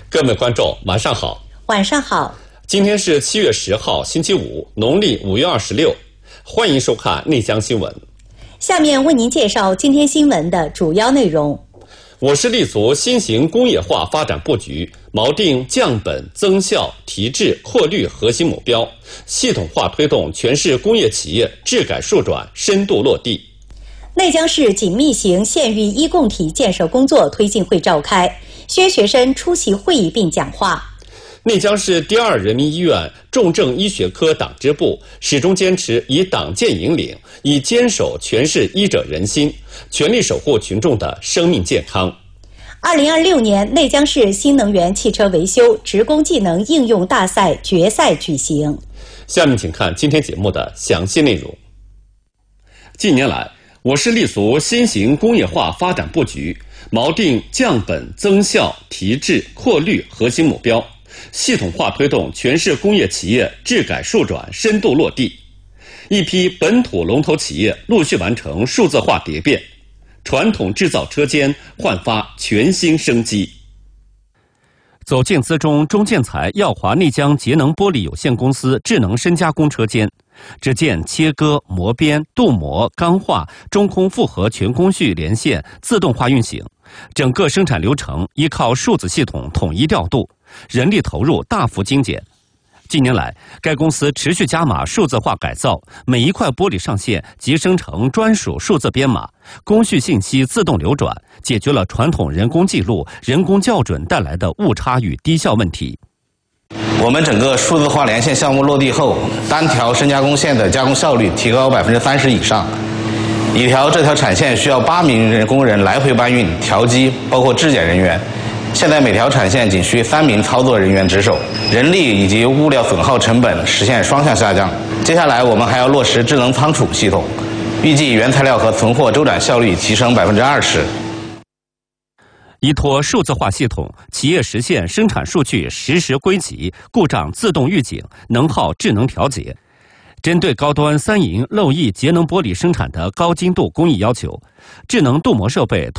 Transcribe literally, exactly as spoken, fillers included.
各位观众，晚上好。 晚上好。 今天是七月十号，星期五，农历五月二十六。欢迎收看内江新闻。 下面为您介绍今天新闻的主要内容。 我市立足新型工业化发展布局，锚定降本增效、提质扩率核心目标，系统化推动全市工业企业质改数转深度落地。 内江市紧密型县域一共体建设工作推进会召开，薛学深出席会议并讲话。 内江市第二人民医院重症医学科党支部始终坚持以党建引领，以坚守全市医者仁心，全力守护群众的生命健康。 二零二六年内江市新能源汽车维修职工技能应用大赛决赛举行。 下面请看今天节目的详细内容。近年来，我市立足新型工业化发展布局，锚定降本增效、提质扩率核心目标，系统化推动全市工业企业质改数转深度落地。一批本土龙头企业陆续完成数字化蝶变，传统制造车间焕发全新生机。走进资中中建材耀华内江节能玻璃有限公司智能深加工车间，只见切割、磨边、镀膜、钢化、中空复合全工序连线自动化运行，整个生产流程依靠数字系统统一调度，人力投入大幅精简。近年来，该公司持续加码数字化改造，每一块玻璃上线即生成专属数字编码，工序信息自动流转，解决了传统人工记录、人工校准带来的误差与低效问题。 我们整个数字化连线项目落地后，单条深加工线的加工效率提高百分之三十以上。一条这条产线需要八名工人来回搬运、调机，包括质检人员。现在每条产线仅需三名操作人员值守，人力以及物料损耗成本实现双向下降。接下来我们还要落实智能仓储系统，预计原材料和存货周转效率提升百分之二十。 依托数字化系统，企业实现生产数据实时归集、故障自动预警、能耗智能调节。针对高端三银漏液节能玻璃生产的高精度工艺要求，智能镀膜设备